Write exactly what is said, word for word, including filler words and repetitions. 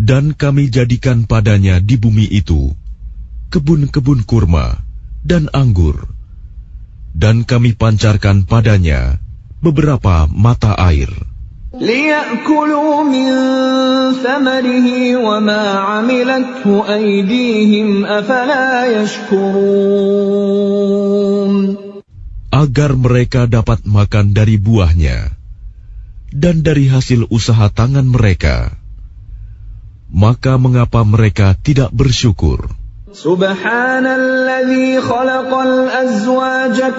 Dan kami jadikan padanya di bumi itu kebun-kebun kurma dan anggur, dan kami pancarkan padanya beberapa mata air. لِيَأْكُلُوا مِنْ ثَمَرِهِ وَمَا عَمِلَتْهُ أَيْدِيهِمْ أَفَلَا يَشْكُرُونَ. Agar mereka dapat makan dari buahnya dan dari hasil usaha tangan mereka. Maka mengapa mereka tidak bersyukur? Subhanalladzi khalaqal azwaja